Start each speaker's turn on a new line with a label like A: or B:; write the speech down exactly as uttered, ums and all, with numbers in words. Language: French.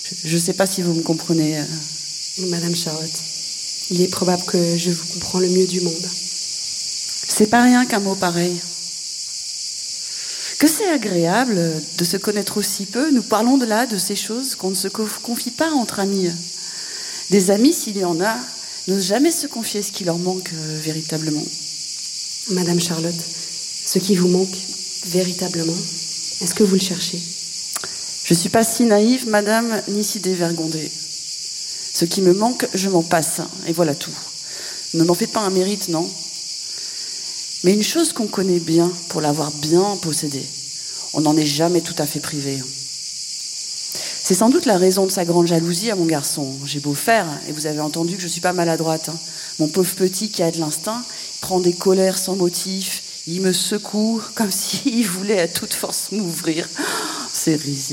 A: Je ne sais pas si vous me comprenez.
B: Madame Charlotte, il est probable que je vous comprends le mieux du monde.
A: C'est pas rien qu'un mot pareil. Que c'est agréable de se connaître aussi peu. Nous parlons de là de ces choses qu'on ne se confie pas entre amis. Des amis, s'il y en a, n'osent jamais se confier ce qui leur manque euh, véritablement.
B: Madame Charlotte, ce qui vous manque véritablement, est-ce que vous le cherchez ?
A: Je ne suis pas si naïve, madame, ni si dévergondée. Ce qui me manque, je m'en passe, et voilà tout. Ne m'en faites pas un mérite, non ? Mais une chose qu'on connaît bien, pour l'avoir bien possédée, on n'en est jamais tout à fait privé. C'est sans doute la raison de sa grande jalousie à mon garçon. J'ai beau faire, et vous avez entendu que je ne suis pas maladroite. Hein. Mon pauvre petit qui a de l'instinct, il prend des colères sans motif, il me secoue comme s'il voulait à toute force m'ouvrir. C'est risible.